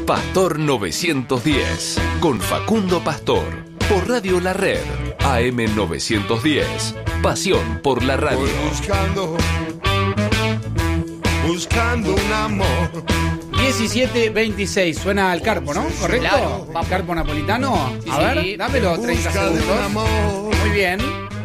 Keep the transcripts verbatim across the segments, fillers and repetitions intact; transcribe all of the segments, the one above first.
Pastor novecientos diez, con Facundo Pastor, por Radio La Red, A M novecientos diez, pasión por la radio. Voy buscando, buscando un amor. diecisiete veintiséis, suena al Carpo, ¿no? ¿Correcto? Claro. ¿Carpo napolitano? Sí, A ver, sí. dámelo treinta Busca un segundos. amor. Muy bien.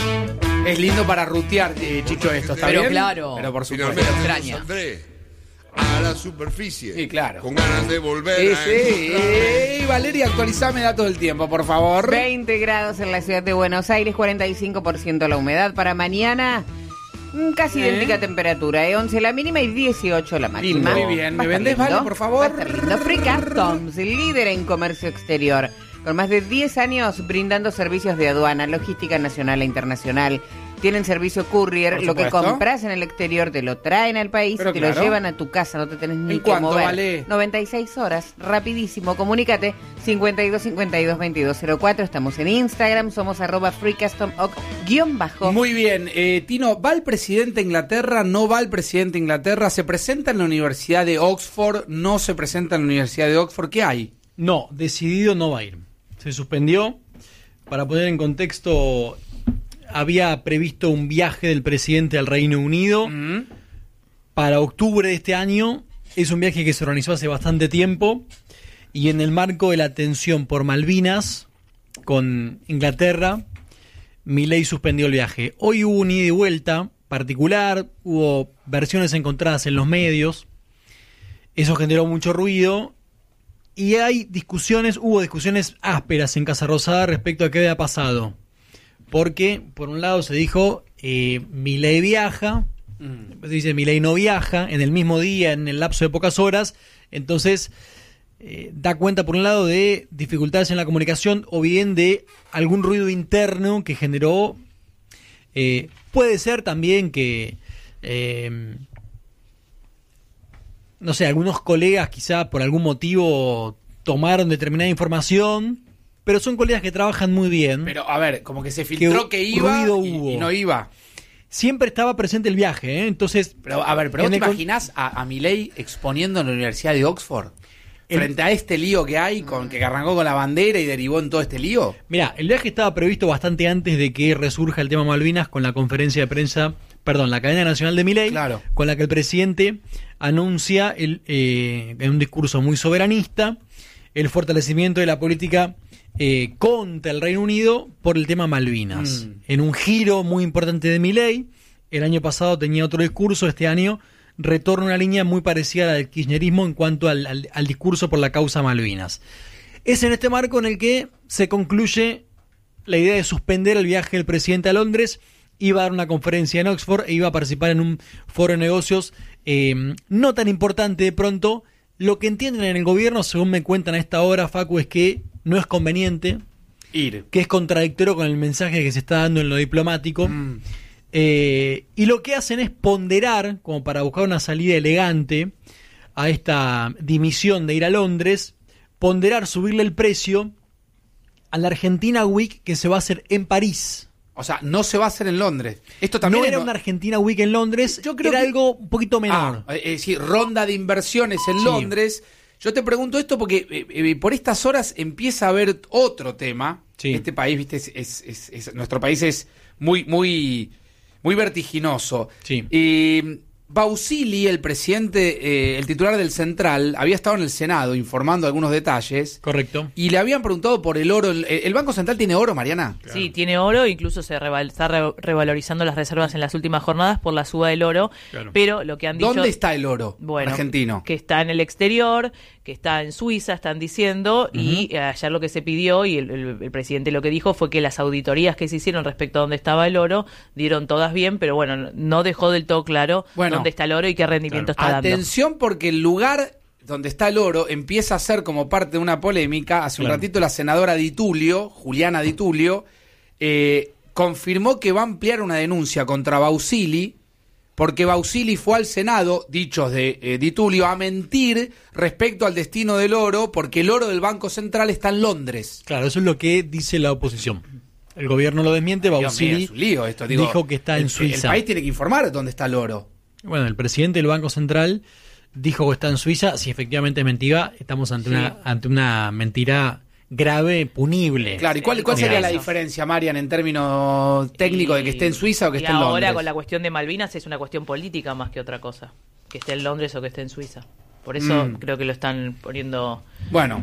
Es lindo para rutear, eh, Chicho, esto, ¿está Pero bien? claro. Pero por supuesto. Finalmente Pero nos extraña. saldré a la superficie. Sí, claro. Con ganas de volver Sí, a sí. encontrar. Eh, Valeria, actualizame datos del tiempo, por favor. veinte grados en la ciudad de Buenos Aires, cuarenta y cinco por ciento la humedad. Para mañana, mm, casi ¿Eh? idéntica temperatura, ¿eh? once la mínima y dieciocho la máxima. Lindo. Muy bien. Va ¿Me a estar vendés, lindo. Vale, por favor? Va a estar lindo. Free Customs, líder en comercio exterior. Con más de diez años brindando servicios de aduana, logística nacional e internacional. Tienen servicio courier, Por lo que supuesto. compras en el exterior te lo traen al país, Pero te claro. lo llevan a tu casa, no te tenés ni ¿En que cuánto mover. vale? noventa y seis horas, rapidísimo. Comunícate cincuenta y dos cincuenta y dos veintidós cero cuatro. Estamos en Instagram, somos arroba freecustomoc guión bajo. Muy bien. Eh, Tino, ¿va el presidente a Inglaterra? ¿No va el presidente a Inglaterra? ¿Se presenta en la Universidad de Oxford? ¿No se presenta en la Universidad de Oxford? ¿Qué hay? No, decidido no va a ir. Se suspendió. Para poner en contexto, había previsto un viaje del presidente al Reino Unido Mm. para octubre de este año. Es un viaje que se organizó hace bastante tiempo y en el marco de la tensión por Malvinas con Inglaterra, Milei suspendió el viaje. Hoy hubo un ida y vuelta particular, hubo versiones encontradas en los medios, eso generó mucho ruido y hay discusiones, hubo discusiones ásperas en Casa Rosada respecto a qué había pasado. Porque, por un lado, se dijo, eh, Milei viaja, Mm. se dice Milei no viaja, en el mismo día, en el lapso de pocas horas, entonces eh, da cuenta, por un lado, de dificultades en la comunicación o bien de algún ruido interno que generó, eh, puede ser también que, eh, no sé, algunos colegas quizá por algún motivo tomaron determinada información, pero son colegas que trabajan muy bien. Pero, a ver, como que se filtró ¿Qué que iba ruido y, hubo? y no iba. Siempre estaba presente el viaje, ¿eh? Entonces, Pero, a ver, pero ¿vos en te el con- imaginás a, a Milei exponiendo en la Universidad de Oxford? El- Frente a este lío que hay, con que arrancó con la bandera y derivó en todo este lío. Mirá, el viaje estaba previsto bastante antes de que resurja el tema Malvinas con la conferencia de prensa, perdón, la cadena nacional de Milei, Claro. con la que el presidente anuncia el, eh, en un discurso muy soberanista el fortalecimiento de la política eh, contra el Reino Unido por el tema Malvinas. Mm. En un giro muy importante de Milei, el año pasado tenía otro discurso, este año retorna una línea muy parecida a la del kirchnerismo en cuanto al, al, al discurso por la causa Malvinas. Es en este marco en el que se concluye la idea de suspender el viaje del presidente a Londres, iba a dar una conferencia en Oxford e iba a participar en un foro de negocios eh, no tan importante de pronto. Lo que entienden en el gobierno, según me cuentan a esta hora, Facu, es que no es conveniente, Ir. que es contradictorio con el mensaje que se está dando en lo diplomático. Mm. Eh, y lo que hacen es ponderar, como para buscar una salida elegante a esta dimisión de ir a Londres, ponderar subirle el precio a la Argentina Week que se va a hacer en París. O sea, no se va a hacer en Londres. Esto también No es era una Argentina Week en Londres, Yo creo era que- algo un poquito menor. Ah, es decir, ronda de inversiones en Sí. Londres. Yo te pregunto esto porque eh, eh, por estas horas empieza a haber otro tema. Sí. Este país, viste, es, es- es- es- nuestro país es muy, muy, muy vertiginoso. Sí. Eh, Bausili, el presidente, eh, el titular del Central, había estado en el Senado informando algunos detalles. Correcto. Y le habían preguntado por el oro. ¿El, el Banco Central tiene oro, Mariana? Sí, tiene oro, incluso se reval- está re- revalorizando las reservas en las últimas jornadas por la suba del oro, Claro. pero lo que han dicho... ¿Dónde está el oro Bueno, argentino? que está en el exterior, que está en Suiza, están diciendo, y eh, ayer lo que se pidió, y el, el- el presidente lo que dijo fue que las auditorías que se hicieron respecto a dónde estaba el oro, dieron todas bien, pero bueno, no- no dejó del todo claro Bueno. dónde está el oro y qué rendimiento está dando. Atención, porque el lugar donde está el oro empieza a ser como parte de una polémica. Hace un Claro. ratito la senadora Di Tulio, Juliana Di Tulio, eh, confirmó que va a ampliar una denuncia contra Bausili, porque Bausili fue al Senado, dichos de eh, Di Tulio, a mentir respecto al destino del oro, porque el oro del Banco Central está en Londres. Claro, eso es lo que dice la oposición. El gobierno lo desmiente, Dios mío, Bausili es un lío esto, digo, dijo que está el- en Suiza. El país tiene que informar dónde está el oro. Bueno, el presidente del Banco Central dijo que está en Suiza. Si efectivamente es mentira, estamos ante, Sí. una, ante una mentira grave, punible. Claro, ¿y cuál, cuál Sí, sería eso. la diferencia, Marian, en términos técnicos de que esté en Suiza o que y esté en ahora Londres? con la cuestión de Malvinas es una cuestión política más que otra cosa. Que esté en Londres o que esté en Suiza. Por eso Mm. creo que lo están poniendo... Bueno,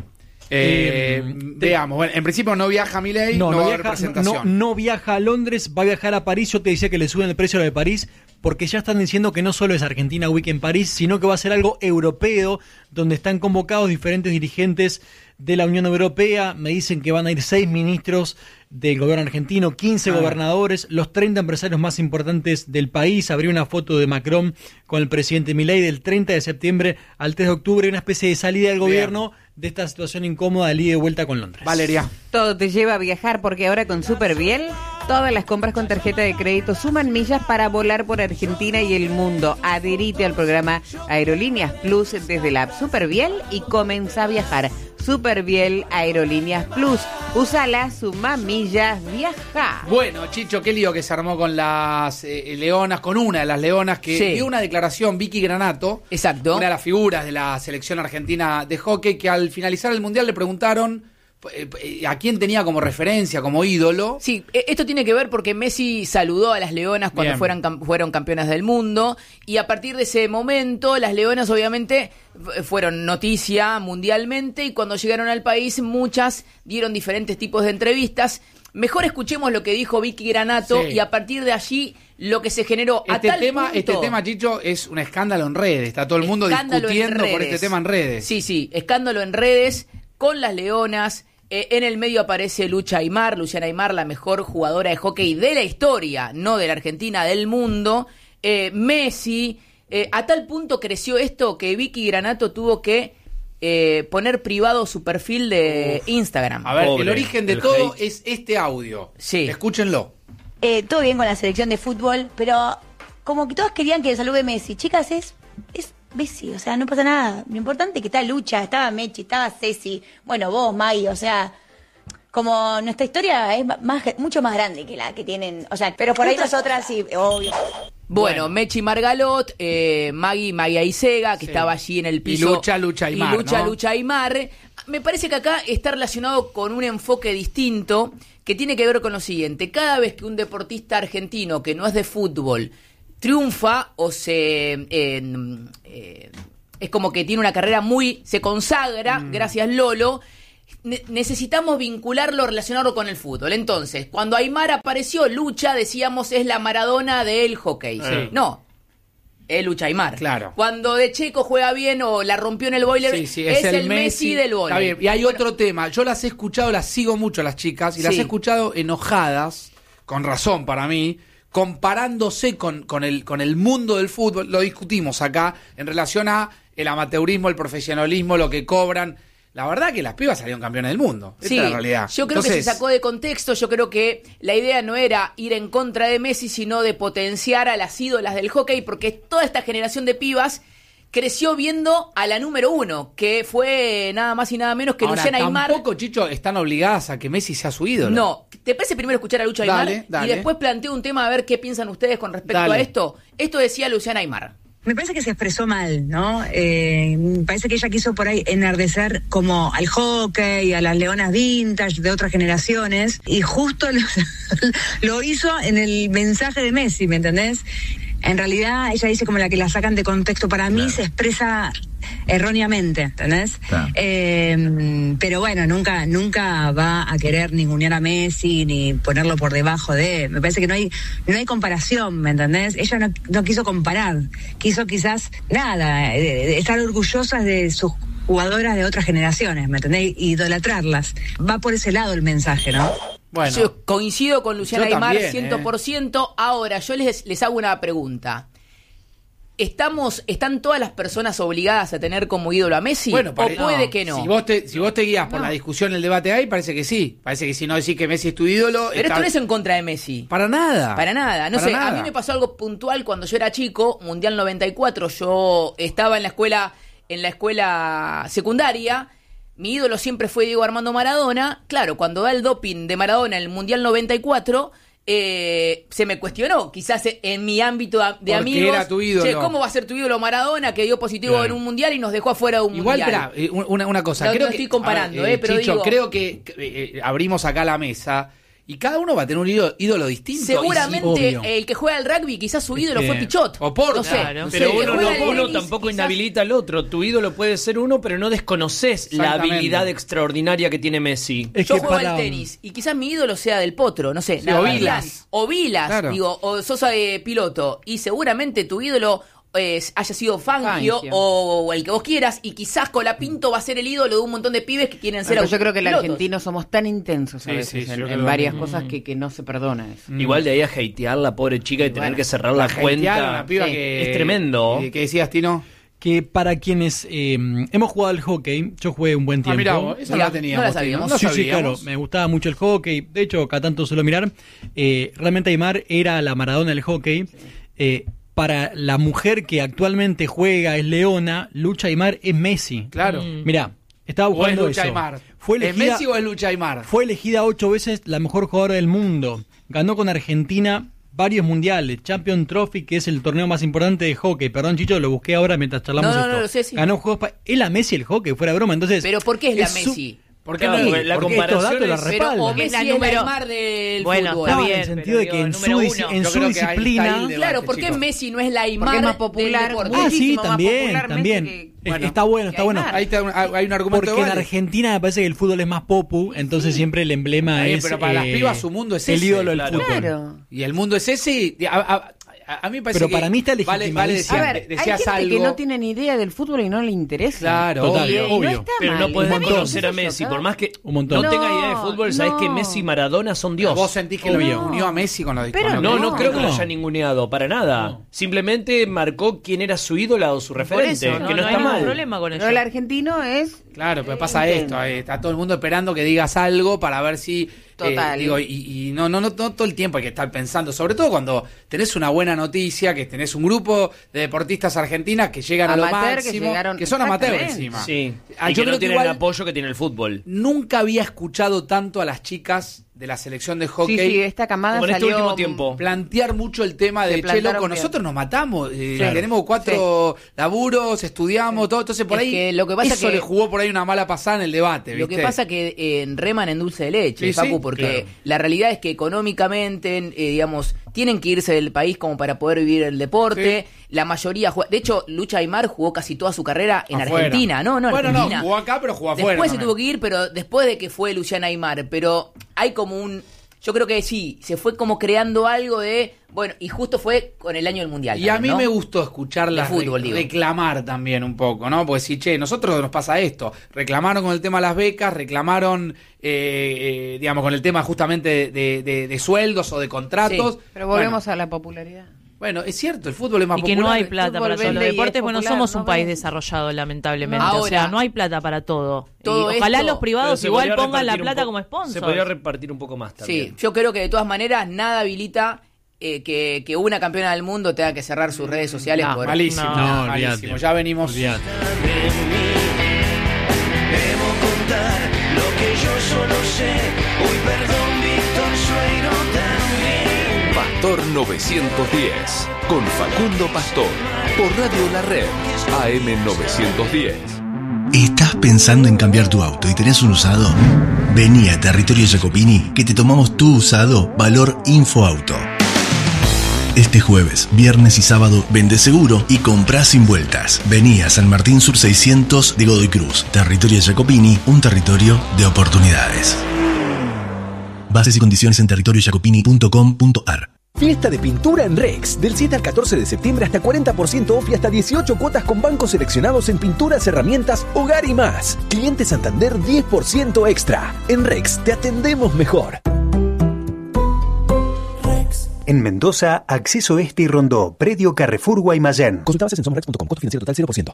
eh, Eh, veamos. Bueno, en principio no viaja Milei, no, No, no, va a haber viaja, no, presentación. no viaja a Londres, va a viajar a París. Yo te decía que le suben el precio a lo de París, porque ya están diciendo que no solo es Argentina Week en París, sino que va a ser algo europeo, donde están convocados diferentes dirigentes de la Unión Europea. Me dicen que van a ir seis ministros del gobierno argentino, quince Ah. gobernadores, los treinta empresarios más importantes del país. Habría una foto de Macron con el presidente Milei del treinta de septiembre al tres de octubre, una especie de salida del Bien. gobierno de esta situación incómoda de ida y vuelta con Londres. Valeria. Todo te lleva a viajar porque ahora con Superviel todas las compras con tarjeta de crédito suman millas para volar por Argentina y el mundo. Adherite al programa Aerolíneas Plus desde la app Superviel y comienza a viajar. Superviel Aerolíneas Plus. Úsala, suma millas, viaja. Bueno, Chicho, qué lío que se armó con las eh, leonas, con una de las leonas que Sí. dio una declaración, Vicky Granato, Exacto. una de las figuras de la selección argentina de hockey, que al finalizar el Mundial le preguntaron eh, eh, a quién tenía como referencia, como ídolo. Sí, e- esto tiene que ver porque Messi saludó a las Leonas cuando Bien. fueran, cam- fueron campeonas del mundo y a partir de ese momento las Leonas obviamente f- fueron noticia mundialmente y cuando llegaron al país muchas dieron diferentes tipos de entrevistas. Mejor escuchemos lo que dijo Vicky Granato Sí. y a partir de allí lo que se generó a Este tal tema, punto- este tema, Chicho, es un escándalo en redes. Está todo el mundo Escándalo en discutiendo por redes. este tema en redes. Sí, sí, escándalo en redes con las Leonas. Eh, en el medio aparece Lucha Aymar, Luciana Aymar, la mejor jugadora de hockey de la historia, no de la Argentina, del mundo. Eh, Messi, eh, a tal punto creció esto que Vicky Granato tuvo que eh, poner privado su perfil de Instagram. A ver, Pobre, el origen de el todo hate. es este audio. Sí. Escúchenlo. Eh, todo bien con la selección de fútbol, pero como que todos querían que salude Messi. Chicas, es, es Messi, o sea, no pasa nada. Lo importante es que está Lucha, estaba Mechi, estaba Ceci, bueno, vos, Maggie, o sea, como nuestra historia es más, mucho más grande que la que tienen, o sea, pero por ahí nosotras sí, obvio. Bueno, Bueno. Mechi Margalot, eh, Maggie, Maggie Aizega, que Sí. estaba allí en el Y piso. Lucha, Lucha Aymar, Y Lucha, ¿no? Lucha Aymar. Me parece que acá está relacionado con un enfoque distinto que tiene que ver con lo siguiente. Cada vez que un deportista argentino que no es de fútbol triunfa o se... eh, eh, es como que tiene una carrera muy... se consagra, Mm. gracias Lolo... Ne- necesitamos vincularlo, relacionarlo con el fútbol. Entonces, cuando Aymar apareció, Lucha, decíamos, es la Maradona del hockey. Sí. No, es Lucha Aymar. Claro. Cuando De Checo juega bien o la rompió en el boiler, Sí, sí, es, el Messi, del Está boiler. bien. Y hay Bueno, otro tema. Yo las he escuchado, las sigo mucho a las chicas, y las Sí. he escuchado enojadas, con razón para mí, comparándose con, con, el, con el mundo del fútbol. Lo discutimos acá en relación a el amateurismo, el profesionalismo, lo que cobran. La verdad que las pibas salieron campeones del mundo. Esta Sí, es la realidad. yo creo que Entonces, se sacó de contexto. Yo creo que la idea no era ir en contra de Messi, sino de potenciar a las ídolas del hockey, porque toda esta generación de pibas creció viendo a la número uno, que fue nada más y nada menos que ahora, Luciana Aymar. tampoco, Chicho, están obligadas a que Messi sea su ídolo. No, ¿te parece primero escuchar a Lucha Aymar? Dale, dale. Y después planteo un tema a ver qué piensan ustedes con respecto Dale. a esto. Esto decía Luciana Aymar. Me parece que se expresó mal, ¿no? Eh, me parece que ella quiso por ahí enardecer como al hockey, a las leonas vintage de otras generaciones, y justo lo, lo hizo en el mensaje de Messi, ¿me entendés? En realidad ella dice como la que la sacan de contexto. Para mí se expresa erróneamente, ¿entendés? Claro. Eh, pero bueno, nunca nunca va a querer ningunear a Messi ni ponerlo por debajo de... Me parece que no hay no hay comparación, ¿me entendés? Ella no, no quiso comparar, quiso quizás nada, eh, de estar orgullosas de sus jugadoras de otras generaciones, ¿me entendés? Idolatrarlas. Va por ese lado el mensaje, ¿no? Bueno, Yo coincido con Luciana Yo Aymar también, cien por ciento. ¿eh? Ahora, yo les, les hago una pregunta. ¿Estamos, ¿Están todas las personas obligadas a tener como ídolo a Messi? Bueno, ¿O pare- puede que no? Si vos te, si vos te guías por No. la discusión, el debate ahí, parece que sí. Parece que si no decís que Messi es tu ídolo... Pero está- esto no es en contra de Messi. Para nada. Para nada, no Para sé, nada. a mí me pasó algo puntual cuando yo era chico, Mundial noventa y cuatro, yo estaba en la escuela, en la escuela secundaria, mi ídolo siempre fue Diego Armando Maradona, claro, cuando da el doping de Maradona en el Mundial noventa y cuatro, Eh, se me cuestionó, quizás en mi ámbito de Porque amigos, era tu ídolo. che, ¿cómo va a ser tu ídolo Maradona que dio positivo Claro. en un mundial y nos dejó afuera de un Igual, mundial? espera, eh, una, una cosa. No, creo no que, estoy comparando, a ver, eh, pero Chicho, digo- creo que eh, eh, abrimos acá la mesa y cada uno va a tener un ídolo, ídolo distinto. Seguramente Y sí, obvio. el que juega al rugby, quizás su ídolo que- fue Pichot. o Porta. No sé. Claro, no sé, Pero el que uno, juega no, al uno tenis, tampoco quizás- inhabilita al otro. Tu ídolo puede ser uno, pero no desconoces la Exactamente. habilidad extraordinaria que tiene Messi. Es Yo que juego para- al tenis y quizás mi ídolo sea del Potro, no sé. Sí, nada o más. Vilas. O Vilas, Claro. digo, o sos eh, piloto. Y seguramente tu ídolo eh, haya sido Fangio, Fangio. o el que vos quieras. Y quizás Colapinto va a ser el ídolo de un montón de pibes que quieren ser Pero yo creo que los pilotos. argentinos somos tan intensos a Sí, veces sí, yo en, creo en lo varias mismo. cosas que, que no se perdona eso. Igual de ahí a hatear la pobre chica y tener Bueno, que cerrar la, Hatearon a cuenta. la piba Sí. que- Es tremendo. que- que decías, Tino? Que para quienes eh, hemos jugado al hockey, yo jugué un buen Ah, tiempo. mirá, vos, esa Mirá, no la teníamos. no la sabíamos. Tino, no sí, sí, sabíamos. claro, me gustaba mucho el hockey. De hecho, cada tanto suelo mirar. Eh, realmente Aymar era la Maradona del hockey. Eh, para la mujer que actualmente juega es Leona, Lucha Aymar es Messi. Claro. Mirá, estaba O es buscando Lucha eso. Aymar. Fue ¿Es elegida, Messi o es Lucha Aymar? fue elegida ocho veces la mejor jugadora del mundo. Ganó con Argentina varios mundiales. Champion Trophy, que es el torneo más importante de hockey. Perdón, Chicho, lo busqué ahora mientras charlamos No, no, esto. no, lo sé, sí. Ganó juegos pa- Es la Messi el hockey, fuera de broma. Entonces, Pero ¿por qué es la su- Messi? ¿Por qué Claro, no? porque la porque estos comparación datos la es- Pero respaldan. o Es Messi la es número- el Aymar del Bueno, fútbol. está No, en bien, el sentido pero de que digo, en número su, uno. dis- en Yo su creo que ahí está disciplina... el debate, Claro, ¿por qué chicos. Messi no es la Porque Aymar es más del popular, deporte? Ah, sí, muchísimo más también, popular también. Messi que- Eh, Bueno, está bueno, está que bueno. Aymar. Ahí está un- hay un argumento Porque de en vale. Argentina me parece que el fútbol es más popu, entonces siempre el emblema Está bien, es... pero para las eh, pibas su mundo es el ese, ídolo del claro. fútbol. Claro. Y el mundo es ese. y a, a- a- a mí me parece Pero que para mí está vale, vale legitimadísimo. decía- A ver, decías hay gente algo. que no tiene ni idea del fútbol y no le interesa. Claro, Total, Y- obvio. y no obvio. está Pero mal, no podés está bien, conocer a qué sé yo, Messi. cada- Por más que Un montón. no tenga No, idea de fútbol, sabés no. que Messi y Maradona son Dios. Vos sentís que lo Obvio. unió a Messi con los Pero con lo No, que- no, No, creo que lo no. haya ninguneado, para nada. Simplemente marcó quién era su ídola o su Por referente, eso, no, que no, no hay está ningún mal. problema con Pero eso. el argentino es... Claro, pero eh, pasa intenso. esto, eh, está todo el mundo esperando que digas algo para ver si... eh, Total. digo, y, y no, no, no, no todo el tiempo hay que estar pensando, sobre todo cuando tenés una buena noticia, que tenés un grupo de deportistas argentinas que llegan a lo Amateur, que máximo, llegaron- son amateurs exactamente. encima. Sí, Ah, y yo que creo no que tienen el igual apoyo que tiene el fútbol. nunca había escuchado tanto a las chicas de la selección de hockey Sí, sí, esta camada Como en este salió... último tiempo. plantear mucho el tema Se de che, plantaron loco, bien. nosotros nos matamos, eh, Claro. tenemos cuatro laburos, estudiamos, todo, entonces por Es ahí que lo que pasa eso que- le jugó por ahí una mala pasada en el debate, Lo que ¿viste? pasa que eh, reman en dulce de leche, Sí, Facu, sí, porque claro. la realidad es que económicamente, eh, digamos, tienen que irse del país como para poder vivir el deporte. La mayoría juega... De hecho, Lucha Aymar jugó casi toda su carrera en Afuera. Argentina. No, no, en Bueno, Argentina. no, jugó acá, pero jugó afuera Después se también. tuvo que ir, pero después de que fue Luciana Aymar. Pero hay como un... Yo creo que sí, se fue como creando algo de... Bueno, y justo fue con el año del Mundial. Y a mí también, ¿no? me gustó escucharlas De fútbol, re- digo. reclamar también un poco, ¿no? Porque si, che, nosotros nos pasa esto. Reclamaron con el tema de las becas, reclamaron, eh, eh, digamos, con el tema justamente de, de- de sueldos o de contratos. Sí, Pero volvemos a la popularidad. Bueno, es cierto, el fútbol es más Y que popular. no hay plata fútbol para todos los vende y es deportes, bueno, popular, somos no un país vende. desarrollado, lamentablemente. Ahora, o sea, no hay plata para todo. todo Y ojalá esto- los privados Pero se igual podría pongan la repartir un plata po- como sponsor. Se podría repartir un poco más también. Sí, yo creo que de todas maneras nada habilita eh, que, que una campeona del mundo tenga que cerrar sus redes sociales No, por... Malísimo, No, No, malísimo. olvídate. Ya venimos. Olvídate. Debo contar lo que yo solo sé. Uy, perdón, Víctor Sueiro también. Pastor novecientos diez, con Facundo Pastor, por Radio La Red, A M novecientos diez. ¿Estás pensando en cambiar tu auto y tenés un usado? Vení a Territorio Jacopini que te tomamos tu usado valor Infoauto. Este jueves, viernes y sábado vende seguro y comprá sin vueltas. Vení a San Martín Sur seiscientos de Godoy Cruz. Territorio Jacopini, un territorio de oportunidades. Bases y condiciones en territorio jacopini punto com punto ar. Fiesta de pintura en Rex. Del siete al catorce de septiembre hasta cuarenta por ciento off y hasta dieciocho cuotas con bancos seleccionados en pinturas, herramientas, hogar y más. Cliente Santander diez por ciento extra. En Rex te atendemos mejor. En Mendoza, Acceso Este y Rondó, Predio Carrefour Guaymallén. Consulta bases en somrex punto com. Costo financiero total cero por ciento.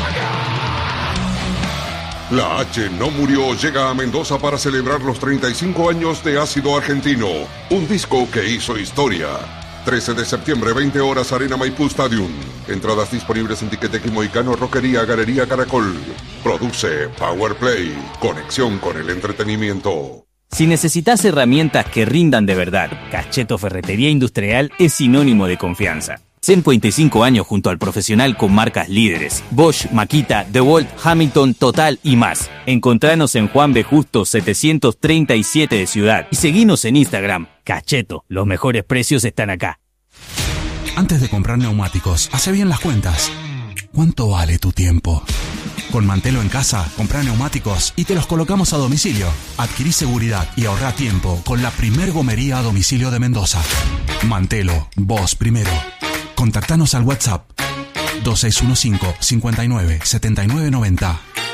La H no murió llega a Mendoza para celebrar los treinta y cinco años de Ácido Argentino, un disco que hizo historia. trece de septiembre, veinte horas, Arena Maipú Stadium. Entradas disponibles en Tiqueteque Moicano, Roquería, Galería Caracol. Produce Power Play, conexión con el entretenimiento. Si necesitas herramientas que rindan de verdad, Cacheto Ferretería Industrial es sinónimo de confianza. ciento veinticinco años junto al profesional con marcas líderes: Bosch, Makita, DeWalt, Hamilton, Total y más. Encontranos en Juan B. Justo setecientos treinta y siete de Ciudad y seguinos en Instagram. Cacheto, los mejores precios están acá. Antes de comprar neumáticos, hace bien las cuentas. ¿Cuánto vale tu tiempo? Con Mantelo en casa, comprá neumáticos y te los colocamos a domicilio. Adquirí seguridad y ahorrá tiempo con la primer gomería a domicilio de Mendoza. Mantelo, vos primero. Contactanos al WhatsApp dos seis uno cinco, cinco nueve, siete nueve nueve cero.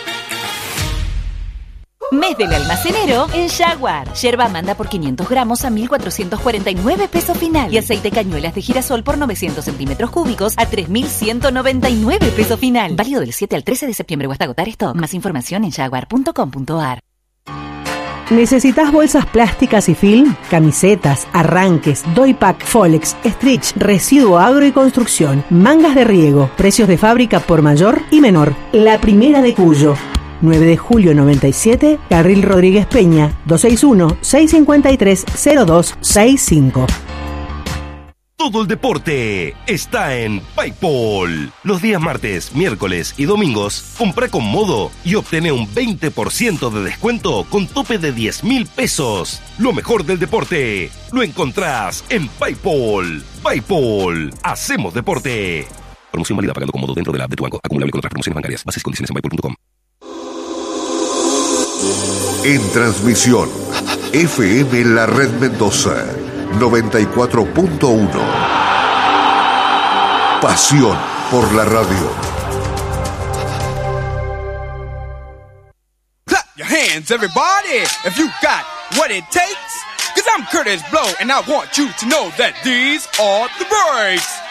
Mes del almacenero en Jaguar. Yerba manda por quinientos gramos a mil cuatrocientos cuarenta y nueve pesos final. Y aceite cañuelas de girasol por novecientos centímetros cúbicos a tres mil ciento noventa y nueve pesos final. Válido del siete al trece de septiembre o hasta agotar stock. Más información en jaguar punto com punto a r. ¿Necesitas bolsas plásticas y film? Camisetas, arranques, doypack, folex, stretch, residuo agro y construcción, mangas de riego, precios de fábrica por mayor y menor. La primera de Cuyo. nueve de julio noventa y siete, Carril Rodríguez Peña, dos seis uno, seis cinco tres, cero dos seis cinco. Todo el deporte está en PayPal. Los días martes, miércoles y domingos, compra con Modo y obtené un veinte por ciento de descuento con tope de diez mil pesos. Lo mejor del deporte lo encontrás en PayPal. PayPal, hacemos deporte. Promoción válida pagando con Modo dentro de la app de tu banco. Acumulable con otras promociones bancarias. Bases y condiciones en paypal punto com. En transmisión, F M La Red Mendoza, noventa y cuatro punto uno. Pasión por la radio. Clap your hands, everybody, if you got what it takes. Cause I'm Curtis Blow, and I want you to know that these are the breaks.